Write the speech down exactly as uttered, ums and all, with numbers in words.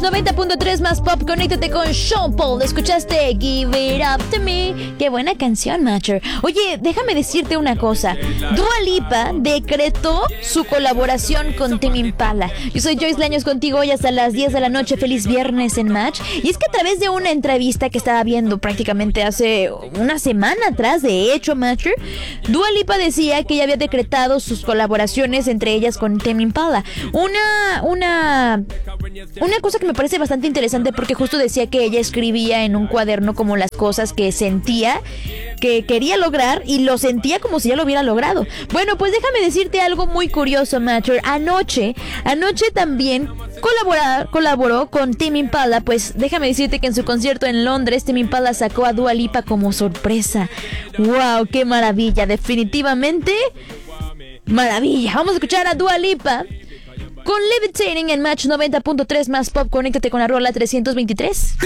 noventa punto tres más pop, conéctate con Sean Paul. ¿Escuchaste Give It Up To Me? Qué buena canción, Matcher. Oye, déjame decirte una cosa. Dua Lipa decretó su colaboración con Tame Impala. Yo soy Joyce Leños contigo hoy hasta las diez de la noche. Feliz viernes en Match. Y es que a través de una entrevista que estaba viendo prácticamente hace una semana atrás, de hecho, Matcher, Dua Lipa decía que ella había decretado sus colaboraciones, entre ellas con Tame Impala. Una, una, una cosa que me parece bastante interesante, porque justo decía que ella escribía en un cuaderno como las cosas que sentía que quería lograr y lo sentía como si ya lo hubiera logrado. Bueno, pues déjame decirte algo muy curioso, Matcher. Anoche, anoche también colaboró, colaboró con Tame Impala. Pues déjame decirte que en su concierto en Londres, Tame Impala sacó a Dua Lipa como sorpresa. ¡Wow! ¡Qué maravilla! Definitivamente maravilla. Vamos a escuchar a Dua Lipa con Levitating en Match noventa punto tres más pop. Conéctate con la rola trescientos veintitrés.